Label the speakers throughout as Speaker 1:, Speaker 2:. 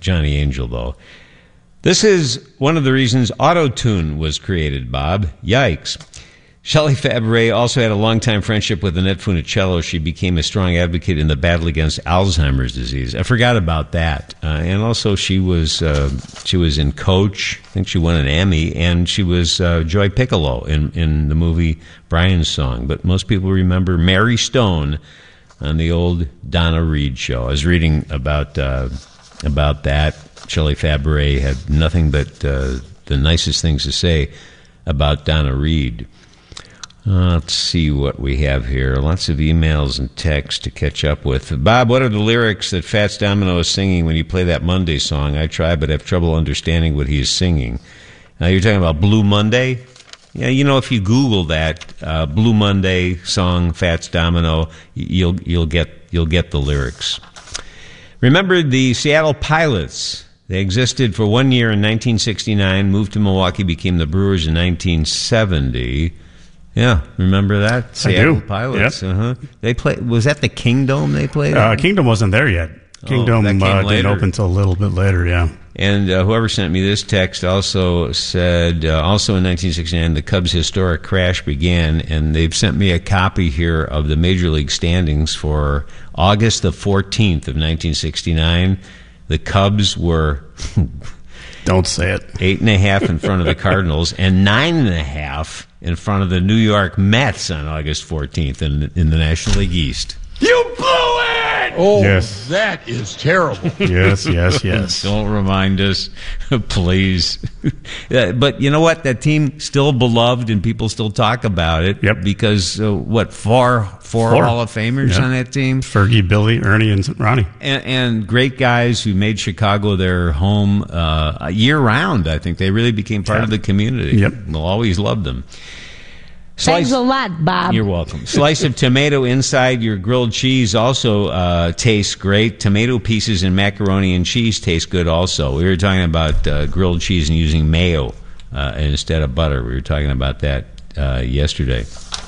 Speaker 1: Johnny Angel, though. This is one of the reasons Auto-Tune was created, Bob. Yikes. Shelley Fabares also had a long-time friendship with Annette Funicello. She became a strong advocate in the battle against Alzheimer's disease. I forgot about that. And also she was in Coach. I think she won an Emmy. And she was Joy Piccolo in the movie Brian's Song. But most people remember Mary Stone on the old Donna Reed show. I was reading about that. Shelley Fabares had nothing but the nicest things to say about Donna Reed. Let's see what we have here. Lots of emails and texts to catch up with. Bob, what are the lyrics that Fats Domino is singing when you play that Monday song? I try, but have trouble understanding what he is singing. You're talking about Blue Monday? Yeah, if you Google that, Blue Monday song, Fats Domino, you'll get the lyrics. Remember the Seattle Pilots? They existed for 1 year in 1969, moved to Milwaukee, became the Brewers in 1970. Yeah, remember that? Seattle Pilots. Yep. Uh-huh. They played. Was that the Kingdom they played?
Speaker 2: Kingdom wasn't there yet. Kingdom didn't open until a little bit later. Yeah.
Speaker 1: And whoever sent me this text also said, also in 1969, the Cubs' historic crash began, and they've sent me a copy here of the Major League standings for August the 14th of 1969. The Cubs were...
Speaker 2: Don't say it.
Speaker 1: 8.5 in front of the Cardinals and 9.5 in front of the New York Mets on August 14th in the National League East.
Speaker 3: You blew it!
Speaker 4: Oh,
Speaker 2: yes.
Speaker 4: That is terrible.
Speaker 2: Yes.
Speaker 1: Don't remind us, please. But you know what? That team still beloved, and people still talk about it.
Speaker 2: Yep.
Speaker 1: Because, four Hall of Famers on that team?
Speaker 2: Fergie, Billy, Ernie, and Ronnie.
Speaker 1: And great guys who made Chicago their home year-round, I think. They really became part of the community.
Speaker 2: Yep.
Speaker 1: We'll always love them.
Speaker 5: Thanks a lot, Bob.
Speaker 1: You're welcome. Slice of tomato inside your grilled cheese also tastes great. Tomato pieces and macaroni and cheese taste good also. We were talking about grilled cheese and using mayo instead of butter. We were talking about that yesterday.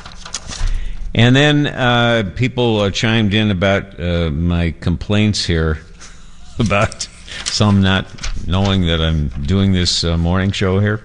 Speaker 1: And then people chimed in about my complaints here about some not knowing that I'm doing this morning show here.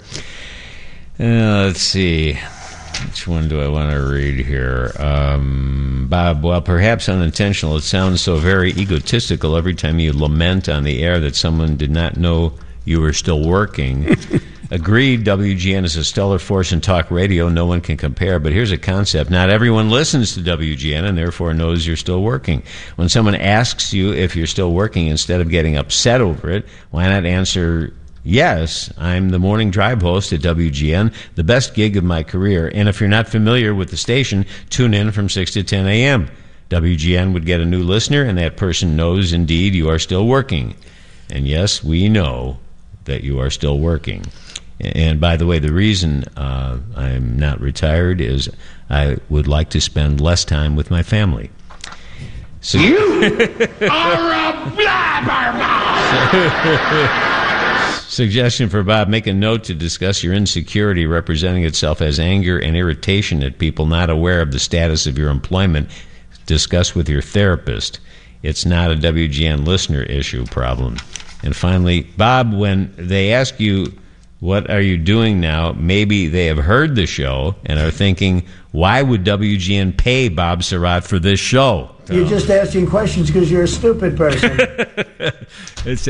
Speaker 1: Let's see. Which one do I want to read here? Bob, while perhaps unintentional, it sounds so very egotistical every time you lament on the air that someone did not know you were still working. Agreed, WGN is a stellar force in talk radio. No one can compare. But here's a concept. Not everyone listens to WGN and therefore knows you're still working. When someone asks you if you're still working, instead of getting upset over it, why not answer... Yes, I'm the morning drive host at WGN, the best gig of my career. And if you're not familiar with the station, tune in from 6 to 10 a.m. WGN would get a new listener, and that person knows indeed you are still working. And yes, we know that you are still working. And by the way, the reason I'm not retired is I would like to spend less time with my family. So
Speaker 3: you are a blabbermouth!
Speaker 1: Suggestion for Bob, make a note to discuss your insecurity representing itself as anger and irritation at people not aware of the status of your employment. Discuss with your therapist. It's not a WGN listener issue problem. And finally, Bob, when they ask you, what are you doing now, maybe they have heard the show and are thinking, why would WGN pay Bob Surratt for this show?
Speaker 6: You're just asking questions because you're a stupid person.
Speaker 1: It's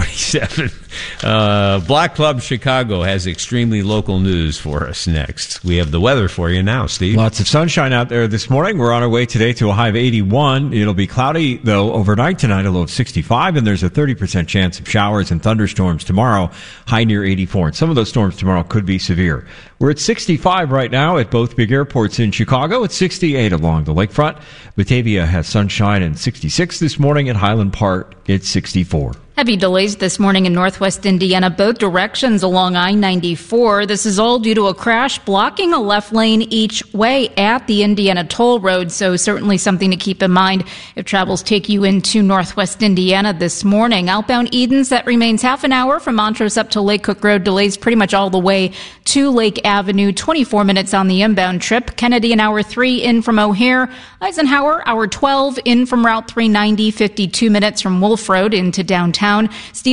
Speaker 1: 8:47. Block Club Chicago has extremely local news for us next. We have the weather for you now, Steve.
Speaker 7: Lots of sunshine out there this morning. We're on our way today to a high of 81. It'll be cloudy, though, overnight tonight, a low of 65, and there's a 30% chance of showers and thunderstorms tomorrow, high near 84. And some of those storms tomorrow could be severe. We're at 65 right now at both big airports in Chicago. It's 68 along the lakefront. Batavia has sunshine and 66 this morning. At Highland Park, it's 64.
Speaker 8: Heavy delays this morning in northwest Indiana, both directions along I-94. This is all due to a crash blocking a left lane each way at the Indiana Toll Road, so certainly something to keep in mind if travels take you into northwest Indiana this morning. Outbound Edens, that remains half an hour from Montrose up to Lake Cook Road. Delays pretty much all the way to Lake Avenue. 24 minutes on the inbound trip. Kennedy, an hour 3 in from O'Hare. Eisenhower, hour 12 in from Route 390. 52 minutes from Wolf Road into downtown. Steve